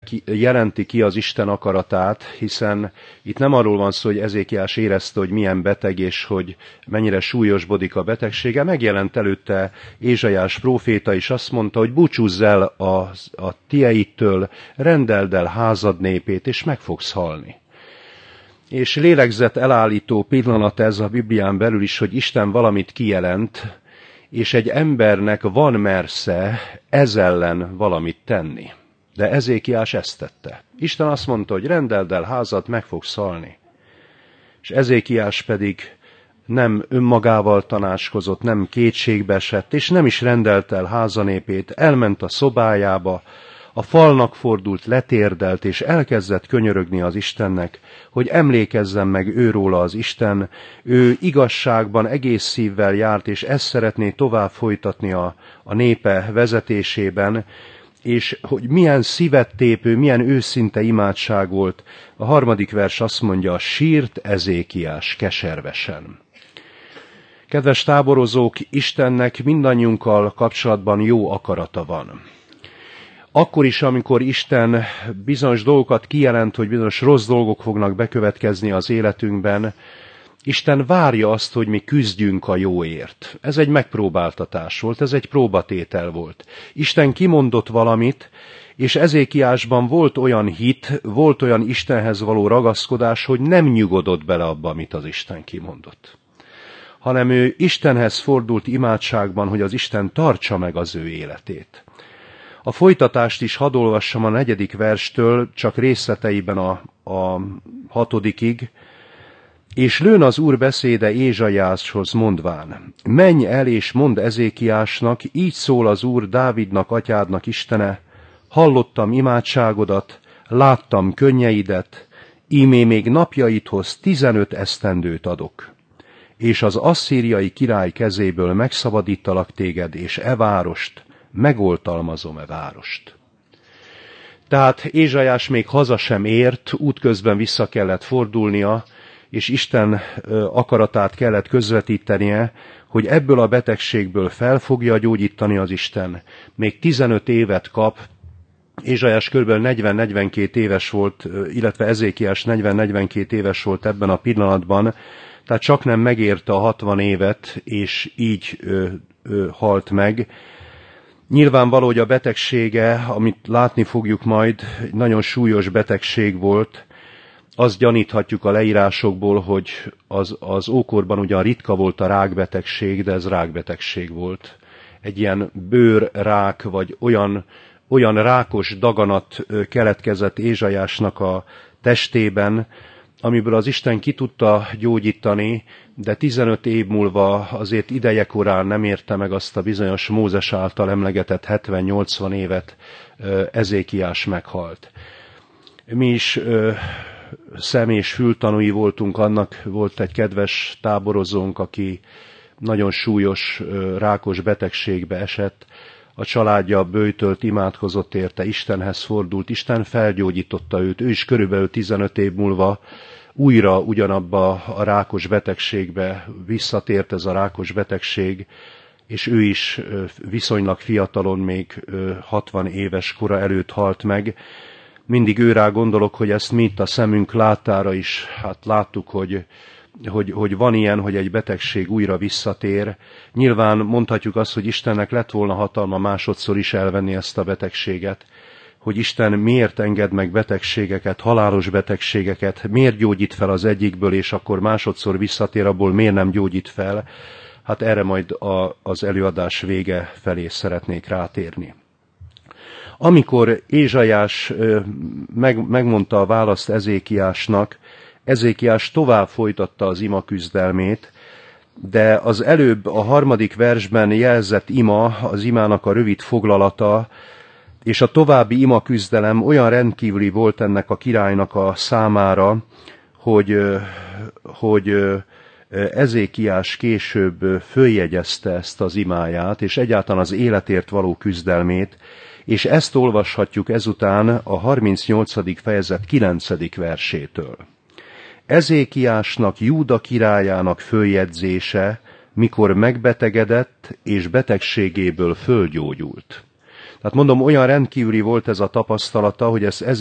jelenti ki az Isten akaratát, hiszen itt nem arról van szó, hogy Ezékiás érezte, hogy milyen beteg, és hogy mennyire súlyosbodik a betegsége. Megjelent előtte Ézsaiás próféta, és azt mondta, hogy búcsúzz el a tieidtől, rendeld el házad népét, és meg fogsz halni. És lélegzet elállító pillanat ez a Biblián belül is, hogy Isten valamit kijelent, és egy embernek van mersze ez ellen valamit tenni. De Ezékiás ezt tette. Isten azt mondta, hogy rendeld el házat, meg fogsz halni. És Ezékiás pedig nem önmagával tanácskozott, nem kétségbe esett, és nem is rendelt el házanépét, elment a szobájába, a falnak fordult, letérdelt, és elkezdett könyörögni az Istennek, hogy emlékezzen meg őróla az Isten, ő igazságban egész szívvel járt, és ezt szeretné tovább folytatni a népe vezetésében, és hogy milyen szívettépő, milyen őszinte imádság volt. A 3. vers azt mondja, sírt Ezékiás keservesen. Kedves táborozók, Istennek mindannyiunkkal kapcsolatban jó akarata van. Akkor is, amikor Isten bizonyos dolgokat kijelent, hogy bizonyos rossz dolgok fognak bekövetkezni az életünkben, Isten várja azt, hogy mi küzdjünk a jóért. Ez egy megpróbáltatás volt, ez egy próbatétel volt. Isten kimondott valamit, és Ezékiásban volt olyan hit, volt olyan Istenhez való ragaszkodás, hogy nem nyugodott bele abba, amit az Isten kimondott. Hanem ő Istenhez fordult imádságban, hogy az Isten tartsa meg az ő életét. A folytatást is hadd olvassam a 4. verstől, csak részleteiben a 6. És lőn az Úr beszéde Ézsaiáshoz mondván, menj el és mondd Ezékiásnak, így szól az Úr, Dávidnak, atyádnak Istene, hallottam imádságodat, láttam könnyeidet, ímé még napjaidhoz 15 esztendőt adok, és az asszíriai király kezéből megszabadítalak téged, és e várost, megoltalmazom e várost. Tehát Ézsaiás még haza sem ért, útközben vissza kellett fordulnia, és Isten akaratát kellett közvetítenie, hogy ebből a betegségből fel fogja gyógyítani az Isten. Még 15 évet kap, Ézsaiás kb. 40-42 éves volt, illetve Ezékiás 40-42 éves volt ebben a pillanatban, tehát csak nem megérte a 60 évet, és így halt meg. Nyilvánvaló, hogy a betegsége, amit látni fogjuk majd, egy nagyon súlyos betegség volt. Azt gyaníthatjuk a leírásokból, hogy az ókorban ugyan ritka volt a rákbetegség, de ez rákbetegség volt. Egy ilyen bőrrák, vagy olyan rákos daganat keletkezett Ézsaiásnak a testében, amiből az Isten ki tudta gyógyítani, de 15 év múlva azért idejekorán nem érte meg azt a bizonyos Mózes által emlegetett 70-80 évet, Ezékiás meghalt. Mi is szem- és fültanúi voltunk annak, volt egy kedves táborozónk, aki nagyon súlyos rákos betegségbe esett, a családja böjtölt, imádkozott érte, Istenhez fordult, Isten felgyógyította őt, ő is körülbelül 15 év múlva újra ugyanabba a rákos betegségbe visszatért ez a rákos betegség, és ő is viszonylag fiatalon, még 60 éves kora előtt halt meg. Mindig őrá gondolok, hogy ezt mi itt a szemünk láttára is, hát láttuk, hogy van ilyen, hogy egy betegség újra visszatér. Nyilván mondhatjuk azt, hogy Istennek lett volna hatalma másodszor is elvenni ezt a betegséget, hogy Isten miért enged meg betegségeket, halálos betegségeket, miért gyógyít fel az egyikből, és akkor másodszor visszatér, abból miért nem gyógyít fel. Hát erre majd az előadás vége felé szeretnék rátérni. Amikor Ézsaiás megmondta a választ Ezékiásnak, Ezékiás tovább folytatta az ima küzdelmét, de az előbb a 3. versben jelzett ima, az imának a rövid foglalata, és a további ima küzdelem olyan rendkívüli volt ennek a királynak a számára, hogy Ezékiás később följegyezte ezt az imáját, és egyáltalán az életért való küzdelmét, és ezt olvashatjuk ezután a 38. fejezet 9. versétől. Ezékiásnak, Júda királyának följegyzése, mikor megbetegedett, és betegségéből fölgyógyult. Tehát mondom, olyan rendkívüli volt ez a tapasztalata, hogy ez